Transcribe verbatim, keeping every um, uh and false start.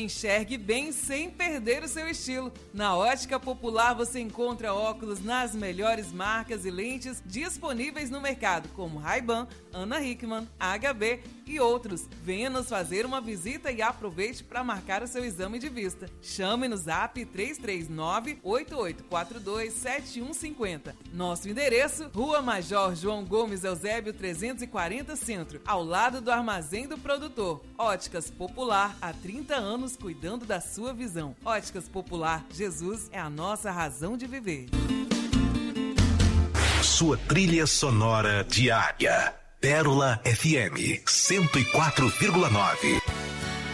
Enxergue bem sem perder o seu estilo. Na Ótica Popular você encontra óculos nas melhores marcas e lentes disponíveis no mercado, como Ray-Ban, Ana Hickman, H B e outros. Venha nos fazer uma visita e aproveite para marcar o seu exame de vista. Chame no zap três três nove, oito oito quatro dois, sete um cinco zero. Nosso endereço, Rua Major João Gomes Eusébio trezentos e quarenta Centro, ao lado do Armazém do Produtor. Óticas Popular, há trinta anos cuidando da sua visão. Óticas Popular, Jesus é a nossa razão de viver. Sua trilha sonora diária. Pérola F M cento e quatro vírgula nove.